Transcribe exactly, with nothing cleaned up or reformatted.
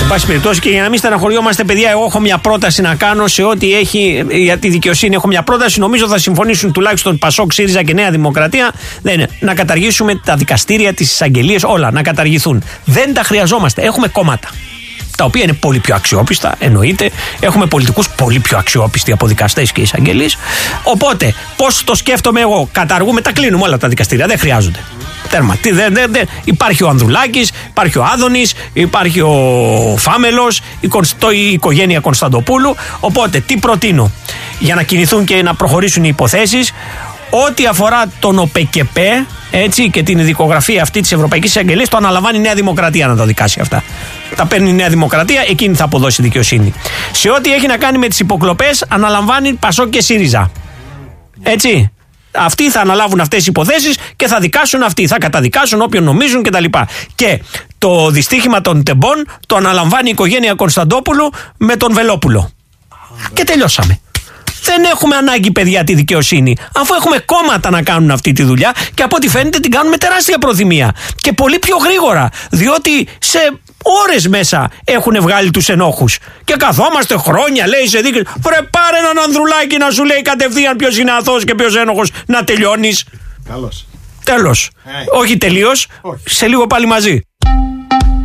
Εν πάση περιπτώσει, και για να μην στεναχωριόμαστε, παιδιά, εγώ έχω μια πρόταση να κάνω σε ό,τι έχει για τη δικαιοσύνη. Έχω μια πρόταση, νομίζω θα συμφωνήσουν τουλάχιστον Πασόκ, ΣΥΡΙΖΑ και Νέα Δημοκρατία. Δεν είναι. Να καταργήσουμε τα δικαστήρια, τις εισαγγελίες, όλα να καταργηθούν. Δεν τα χρειαζόμαστε. Έχουμε κόμματα, τα οποία είναι πολύ πιο αξιόπιστα, εννοείται. Έχουμε πολιτικούς πολύ πιο αξιόπιστοι από δικαστές και εισαγγελείς. Οπότε, πώς το σκέφτομαι εγώ, καταργούμε, τα κλείνουμε όλα τα δικαστήρια. Δεν χρειάζονται. Τέρμα. Τι, δε, δε, δε. Υπάρχει ο Ανδρουλάκης, υπάρχει ο Άδωνης, υπάρχει ο Φάμελος, η, Κωνστο, η οικογένεια Κωνσταντοπούλου. Οπότε, τι προτείνω για να κινηθούν και να προχωρήσουν οι υποθέσεις? Ό,τι αφορά τον ΟΠΕΚΕΠΕ, έτσι, και την δικογραφία αυτή της Ευρωπαϊκής Εισαγγελίας, το αναλαμβάνει η Νέα Δημοκρατία να τα δικάσει αυτά. Τα παίρνει η Νέα Δημοκρατία, εκείνη θα αποδώσει δικαιοσύνη. Σε ό,τι έχει να κάνει με τις υποκλοπές, αναλαμβάνει Πασόκ και ΣΥΡΙΖΑ. Έτσι. Αυτοί θα αναλάβουν αυτές τις υποθέσεις και θα δικάσουν αυτοί. Θα καταδικάσουν όποιον νομίζουν κτλ. Και το δυστύχημα των τεμπών το αναλαμβάνει η οικογένεια Κωνσταντόπουλου με τον Βελόπουλο. Και τελειώσαμε. Δεν έχουμε ανάγκη, παιδιά, τη δικαιοσύνη, αφού έχουμε κόμματα να κάνουν αυτή τη δουλειά και από ό,τι φαίνεται την κάνουν με τεράστια προθυμία και πολύ πιο γρήγορα, διότι σε ώρες μέσα έχουν βγάλει τους ενόχους και καθόμαστε χρόνια, λέει, σε δίκες. Βρε, πάρε έναν Ανδρουλάκη να σου λέει κατευθείαν ποιος είναι αθώος και ποιος ένοχος, να τελειώνεις. Καλώς. Τέλος. Hey. Όχι τελείως. Όχι. Σε λίγο πάλι μαζί.